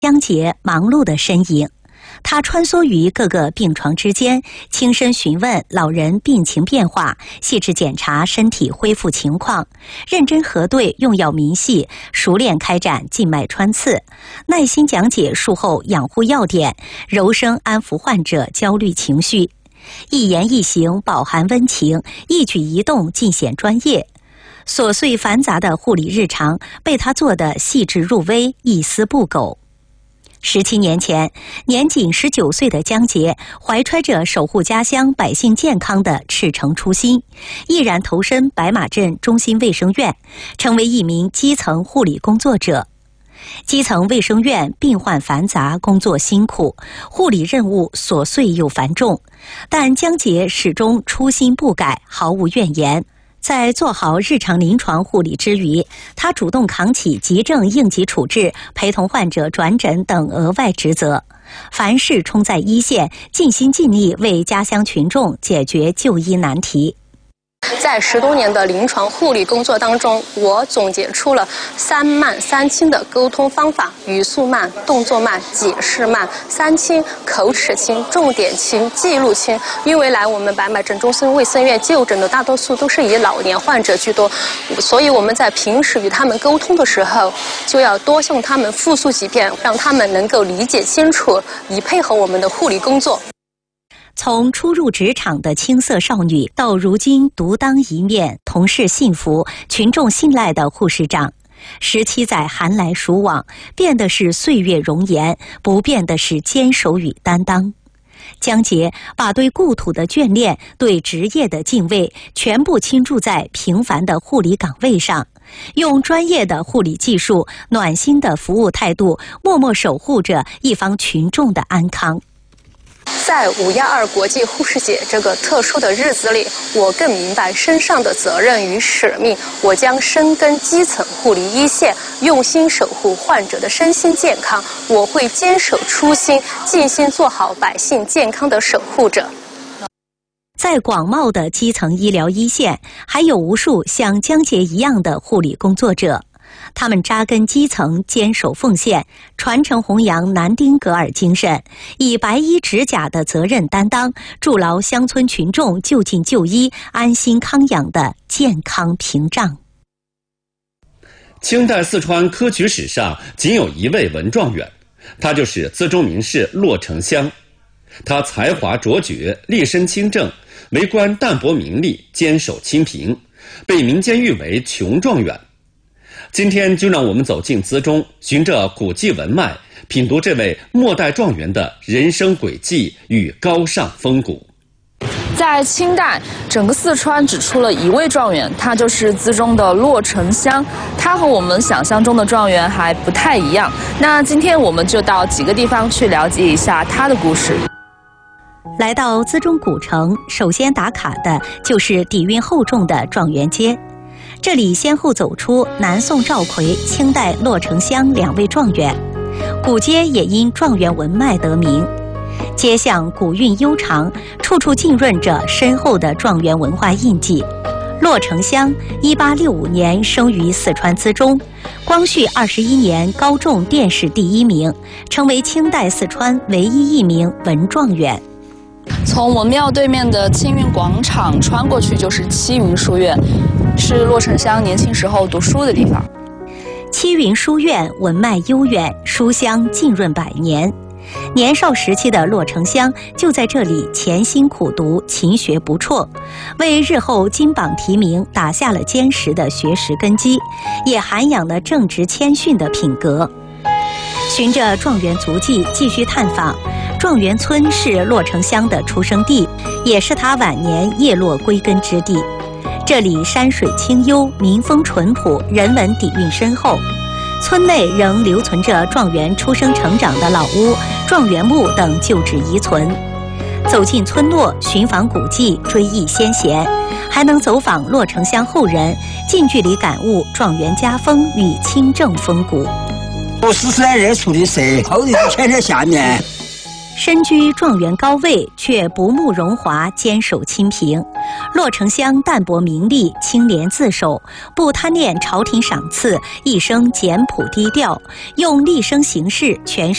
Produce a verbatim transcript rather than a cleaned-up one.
江杰忙碌的身影。他穿梭于各个病床之间，轻声询问老人病情变化，细致检查身体恢复情况，认真核对用药明细，熟练开展静脉穿刺，耐心讲解术后养护要点，柔声安抚患者焦虑情绪。一言一行饱含温情，一举一动尽显专业。琐碎繁杂的护理日常被他做得细致入微，一丝不苟。十七年前，年仅十九岁的江杰怀揣着守护家乡百姓健康的赤诚初心，毅然投身白马镇中心卫生院，成为一名基层护理工作者。基层卫生院病患繁杂，工作辛苦，护理任务琐碎又繁重，但江杰始终初心不改，毫无怨言。在做好日常临床护理之余，他主动扛起急症应急处置、陪同患者转诊等额外职责，凡事冲在一线，尽心尽力为家乡群众解决就医难题。 在十多年的临床护理工作当中，我总结出了三慢三轻的沟通方法：语速慢、动作慢、解释慢。三轻：口齿轻、重点轻、记录轻。因为来我们白马镇中心卫生院就诊的大多数都是以老年患者居多，所以我们在平时与他们沟通的时候，就要多向他们复述几遍，让他们能够理解清楚，以配合我们的护理工作。 从初入职场的青涩少女，到如今独当一面、同事信服、群众信赖的护士长，十七载寒来暑往，变的是岁月容颜，不变的是坚守与担当。江杰把对故土的眷恋、对职业的敬畏，全部倾注在平凡的护理岗位上，用专业的护理技术、暖心的服务态度，默默守护着一方群众的安康。 在五一二国际护士节这个特殊的日子里，我更明白身上的责任与使命。我将深耕基层护理一线，用心守护患者的身心健康。我会坚守初心，尽心做好百姓健康的守护者。 在广袤的基层医疗一线，还有无数像江杰一样的护理工作者。他们扎根基层，坚守奉献，传承弘扬南丁格尔精神，以白衣执甲的责任担当，筑牢乡村群众就近就医、安心康养的健康屏障。 清代四川科举史上仅有一位文状元，他就是资中名士骆成香。他才华卓绝，立身清正，为官淡泊名利，坚守清贫，被民间誉为穷状元。今天就让我们走进资中，循着古迹文脉，品读这位末代状元的人生轨迹与高尚风骨。 在清代，整个四川只出了一位状元，他就是资中的骆成香。他和我们想象中的状元还不太一样。那今天我们就到几个地方去了解一下他的故事。 来到资中古城，首先打卡的就是底蕴厚重的状元街。这里先后走出南宋赵逵、清代骆成香两位状元，古街也因状元文脉得名。街巷古韵悠长，处处浸润着深厚的状元文化印记。骆成香一八六五年生于四川资中，光绪二十一年高中殿试第一名，成为清代四川唯一一名文状元。 从文庙对面的青云广场穿过去就是七云书院，是骆成香年轻时候读书的地方。 七云书院文脉悠远，书香浸润百年。年少时期的骆成香就在这里潜心苦读，勤学不辍，为日后金榜题名打下了坚实的学识根基，也涵养了正直谦逊的品格。循着状元足迹继续探访，状元村是骆成香的出生地，也是他晚年叶落归根之地。这里山水清幽，民风淳朴，人文底蕴深厚。村内仍留存着状元出生成长的老屋、状元墓等旧址遗存。走进村落，寻访古迹，追忆先贤，还能走访骆成香后人，近距离感悟状元家风与清正风骨。 我是在热处的社，后头就牵在下面。 身居状元高位，却不慕荣华，坚守清贫。骆丞相淡泊名利，清廉自守，不贪恋朝廷赏赐，一生简朴低调，用立身行事诠释